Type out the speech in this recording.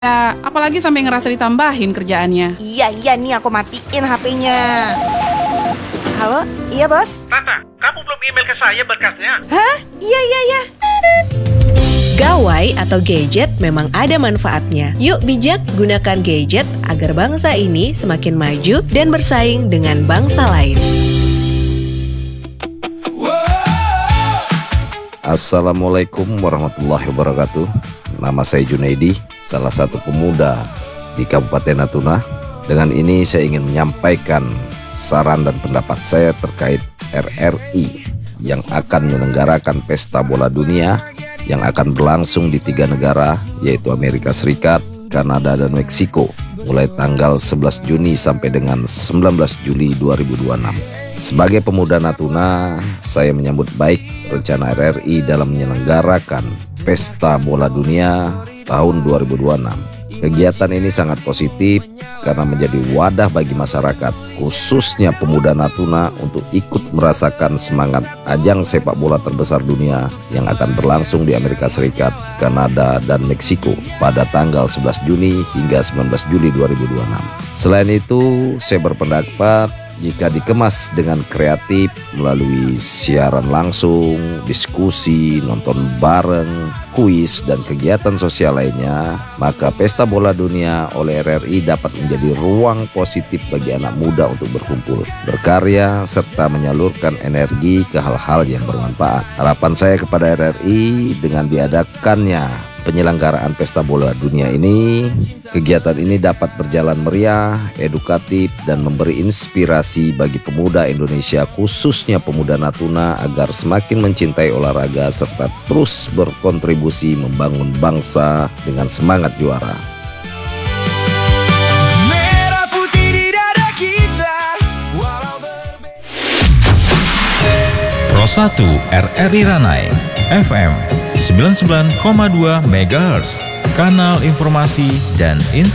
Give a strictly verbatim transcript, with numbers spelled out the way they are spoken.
Ya, apalagi sampai ngerasa ditambahin kerjaannya. Iya, iya nih aku matiin H P-nya. Halo, iya bos? Tata, kamu belum email ke saya berkasnya? Hah? Iya, iya, iya. Gawai atau gadget memang ada manfaatnya. Yuk bijak gunakan gadget agar bangsa ini semakin maju dan bersaing dengan bangsa lain. Assalamualaikum warahmatullahi wabarakatuh. Nama saya Junaidi, salah satu pemuda di Kabupaten Natuna. Dengan ini saya ingin menyampaikan saran dan pendapat saya terkait R R I yang akan menyelenggarakan pesta bola dunia yang akan berlangsung di tiga negara, yaitu Amerika Serikat, Kanada, dan Meksiko, mulai tanggal sebelas Juni sampai dengan sembilan belas Juli dua ribu dua puluh enam. Sebagai pemuda Natuna, saya menyambut baik rencana R R I dalam menyelenggarakan pesta bola dunia tahun dua ribu dua puluh enam. Kegiatan ini sangat positif karena menjadi wadah bagi masyarakat, khususnya pemuda Natuna, untuk ikut merasakan semangat ajang sepak bola terbesar dunia yang akan berlangsung di Amerika Serikat, Kanada, dan Meksiko pada tanggal sebelas Juni hingga sembilan belas Juli dua ribu dua puluh enam. Selain itu, saya berpendapat jika dikemas dengan kreatif melalui siaran langsung, diskusi, nonton bareng, kuis, dan kegiatan sosial lainnya, maka pesta bola dunia oleh R R I dapat menjadi ruang positif bagi anak muda untuk berkumpul, berkarya, serta menyalurkan energi ke hal-hal yang bermanfaat. Harapan saya kepada R R I dengan diadakannya penyelenggaraan pesta bola dunia ini, kegiatan ini dapat berjalan meriah, edukatif, dan memberi inspirasi bagi pemuda Indonesia, khususnya pemuda Natuna, agar semakin mencintai olahraga serta terus berkontribusi membangun bangsa dengan semangat juara. Merah putih di dada kita, walau Pro satu R R I Ranai F M sembilan puluh sembilan koma dua megahertz, kanal informasi dan inspirasi.